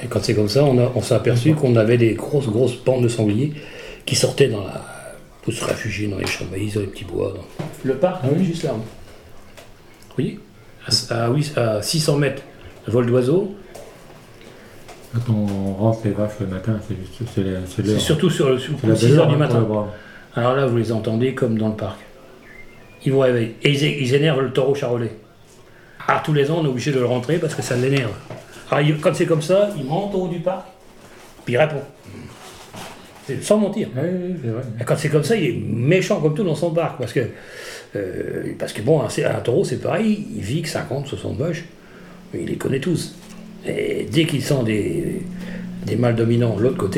Et quand c'est comme ça, on s'est aperçu qu'on avait des grosses bandes de sangliers qui sortaient pour se réfugier dans les champs de maïs, dans les petits bois. Le parc, il est juste là. Vous voyez, à 600 mètres, vol d'oiseau. Quand on rentre les vaches le matin, C'est surtout sur 6h du matin. Alors là, vous les entendez comme dans le parc. Ils vous réveillent. Et ils énervent le taureau charolais. Alors tous les ans, on est obligé de le rentrer parce que ça l'énerve. Alors quand c'est comme ça, il monte au haut du parc, puis il répond. Sans mentir. Oui, c'est vrai. Et quand c'est comme ça, il est méchant comme tout dans son parc. Parce que bon, un taureau, c'est pareil, il vit que 50, 60 vaches. Il les connaît tous. Et dès qu'il sent des mâles dominants de l'autre côté,